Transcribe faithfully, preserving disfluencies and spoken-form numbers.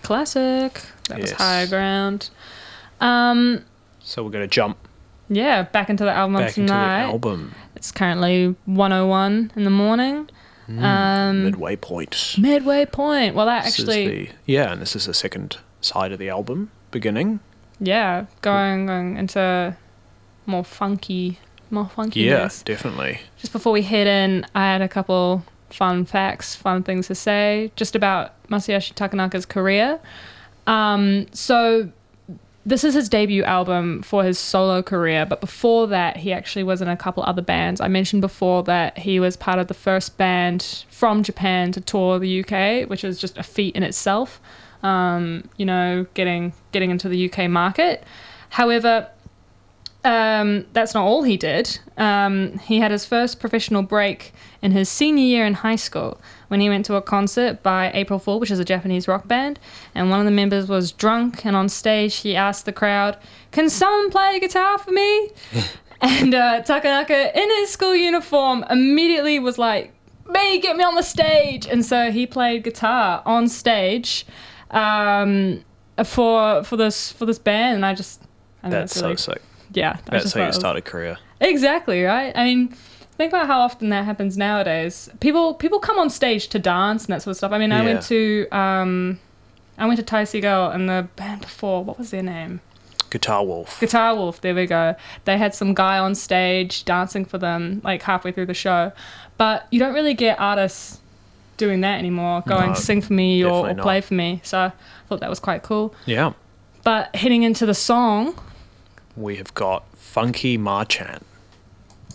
Classic. That was Yes. Higher Ground. Um, So we're going to jump yeah, back into the album back into the tonight. album. It's currently one oh one in the morning. Mm, Um, midway point. Midway point. Well, that This actually, is the, yeah, and this is the second side of the album, beginning. yeah, going, going into more funky, more funky. Yeah, definitely. Just before we head in, I had a couple fun facts, fun things to say just about Masayoshi Takanaka's career. Um, so this is his debut album for his solo career, but before that, he actually was in a couple other bands. I mentioned before that he was part of the first band from Japan to tour the U K, which is just a feat in itself. Um, you know, getting getting into the U K market. However, um, that's not all he did. Um, he had his first professional break in his senior year in high school when he went to a concert by April Fool, which is a Japanese rock band, and one of the members was drunk, and on stage he asked the crowd, "Can someone play guitar for me?" And uh, Takanaka, in his school uniform, immediately was like, "Me, get me on the stage!" And so he played guitar on stage um, for for this for this band, and I just I think That's really, so sick. yeah, I That's just how thought you it was- start a career. Exactly, right? I mean, think about how often that happens nowadays. People people come on stage to dance and that sort of stuff. I mean, I Yeah. went to um, I went to Tai Seagull and the band before. What was their name? Guitar Wolf. Guitar Wolf. There we go. They had some guy on stage dancing for them like halfway through the show, but you don't really get artists doing that anymore. Going No, sing for me or, or definitely play not. for me. So I thought that was quite cool. Yeah. But heading into the song, We have got Funky Marchant.